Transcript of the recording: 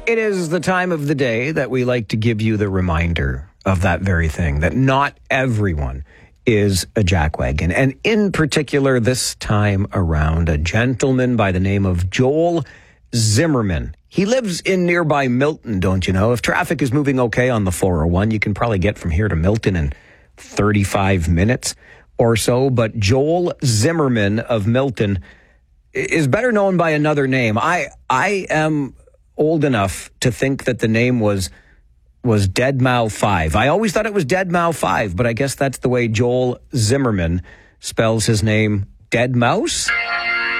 It is the time of the day that we like to give you the reminder of that very thing, that not everyone is a jackwagon. And in particular, this time around, a gentleman by the name of Joel Zimmerman. He lives in nearby Milton, don't you know? If traffic is moving okay on the 401, you can probably get from here to Milton in 35 minutes or so. But Joel Zimmerman of Milton is better known by another name. I am old enough to think that the name was Deadmau 5. I always thought it was Deadmau 5, but I guess that's the way Joel Zimmerman spells his name. Dead Mouse?